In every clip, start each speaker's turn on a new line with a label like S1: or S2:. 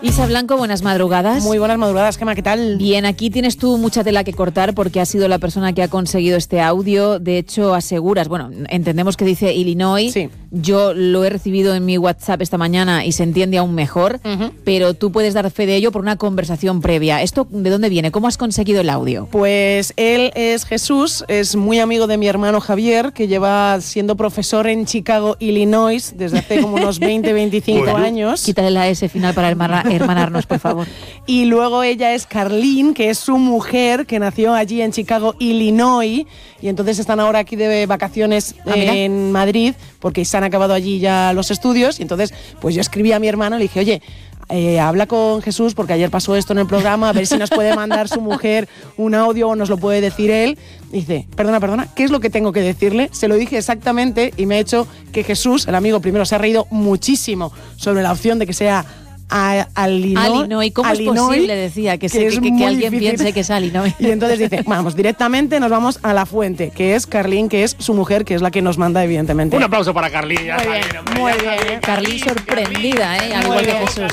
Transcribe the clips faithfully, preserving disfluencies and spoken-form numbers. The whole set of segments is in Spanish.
S1: Isa Blanco, buenas madrugadas.
S2: Muy buenas madrugadas, Gemma, ¿qué tal?
S1: Bien, aquí tienes tú mucha tela que cortar porque has sido la persona que ha conseguido este audio. De hecho, aseguras, bueno, entendemos que dice Illinois.
S2: Sí.
S1: Yo lo he recibido en mi WhatsApp esta mañana y se entiende aún mejor, uh-huh. pero tú puedes dar fe de ello por una conversación previa. ¿Esto de dónde viene? ¿Cómo has conseguido el audio?
S2: Pues él es Jesús, es muy amigo de mi hermano Javier, que lleva siendo profesor en Chicago, Illinois, desde hace como unos veinte, veinticinco bueno. años.
S1: Quítale la S final para hermana, hermanarnos, por favor.
S2: Y luego ella es Carlín, que es su mujer, que nació allí en Chicago, Illinois, y entonces están ahora aquí de vacaciones ah, en Madrid, porque se han acabado allí ya los estudios, y entonces pues yo escribí a mi hermano y le dije, oye, Eh, habla con Jesús porque ayer pasó esto en el programa, a ver si nos puede mandar su mujer un audio o nos lo puede decir él. Y dice, perdona, perdona, ¿qué es lo que tengo que decirle? Se lo dije exactamente y me ha hecho que Jesús, el amigo, primero se ha reído muchísimo sobre la opción de que sea a, Illinois.
S1: Illinois. ¿Cómo Illinois, es posible, decía, que, que, que, que, que alguien difícil. piense que es Illinois?
S2: Y entonces dice, vamos, directamente nos vamos a la fuente, que es Carlín, que es su mujer, que es la que nos manda, evidentemente.
S3: Un aplauso para Carlín.
S2: Ya muy, bien, bien, muy bien, bien.
S1: Carlín sorprendida, ¿eh? Al igual que Jesús.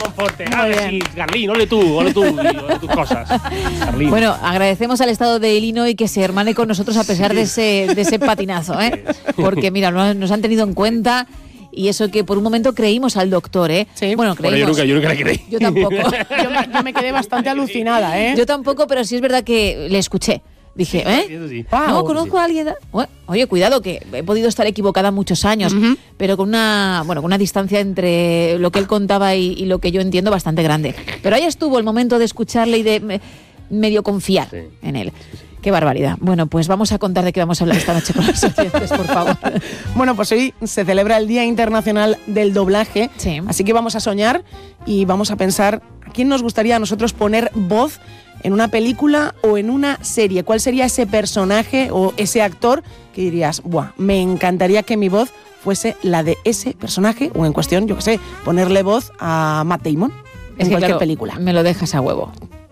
S3: Sí, Carlín, ole tú, ole tú, ole tus cosas. Carlín.
S1: Bueno, agradecemos al estado de Illinois que se hermane con nosotros a pesar de ese, de ese patinazo, ¿eh? Porque, mira, nos han tenido en cuenta. Y eso que por un momento creímos al doctor, ¿eh?
S2: Sí.
S1: Bueno, creímos.
S3: Bueno, yo nunca, yo nunca le creí.
S1: Yo tampoco.
S2: yo, me, yo me quedé bastante alucinada, ¿eh?
S1: Yo tampoco, pero sí es verdad que le escuché. Dije,
S3: sí,
S1: ¿eh?
S3: Sí.
S1: Wow, no, conozco sí. a alguien. Bueno, oye, cuidado, que he podido estar equivocada muchos años, uh-huh. pero con una, bueno, con una distancia entre lo que él contaba y, y lo que yo entiendo bastante grande. Pero ahí estuvo el momento de escucharle y de me, medio confiar sí. en él. Sí, sí. Qué barbaridad. Bueno, pues vamos a contar de qué vamos a hablar esta noche con los oyentes, por favor.
S2: Bueno, pues hoy se celebra el Día Internacional del Doblaje,
S1: sí.
S2: así que vamos a soñar y vamos a pensar a quién nos gustaría a nosotros poner voz en una película o en una serie. ¿Cuál sería ese personaje o ese actor que dirías, buah, me encantaría que mi voz fuese la de ese personaje o en cuestión, yo qué sé, ponerle voz a Matt Damon en
S1: es que,
S2: cualquier
S1: claro,
S2: película?
S1: Me lo dejas a huevo.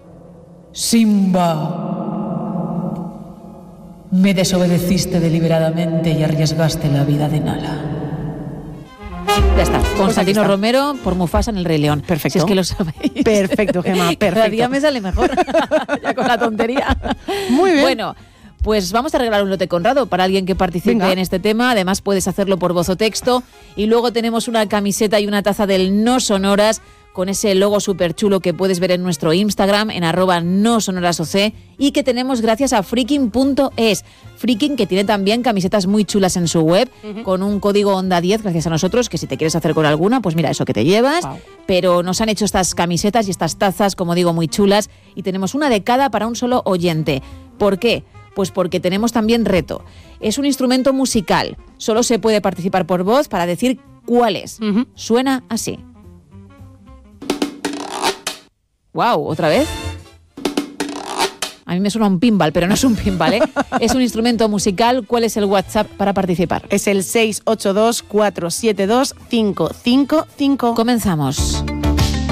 S4: Simba. Me desobedeciste deliberadamente y arriesgaste la vida de Nala.
S1: Ya está. Constantino pues Romero por Mufasa en El Rey León.
S2: Perfecto.
S1: Si es que lo sabéis.
S2: Perfecto, Gemma, perfecto.
S1: Cada día me sale mejor. Ya con la tontería.
S2: Muy bien.
S1: Bueno, pues vamos a regalar un lote Conrado para alguien que participe Venga. en este tema. Además, puedes hacerlo por voz o texto. Y luego tenemos una camiseta y una taza del No Sonoras con ese logo súper chulo que puedes ver en nuestro Instagram, en arroba no sonorasoc, y que tenemos gracias a freaking punto es. Freaking, que tiene también camisetas muy chulas en su web, uh-huh. con un código onda diez, gracias a nosotros, que si te quieres hacer con alguna, pues mira, eso que te llevas. Wow. Pero nos han hecho estas camisetas y estas tazas, como digo, muy chulas, y tenemos una de cada para un solo oyente. ¿Por qué? Pues porque tenemos también reto. Es un instrumento musical. Solo se puede participar por voz para decir cuál es. Uh-huh. Suena así. ¡Wow! ¿Otra vez? A mí me suena un pinball, pero no es un pinball, ¿eh? Es un instrumento musical. ¿Cuál es el WhatsApp para participar?
S2: Es el seis ocho dos, cuatro siete dos, cinco cinco cinco.
S1: Comenzamos.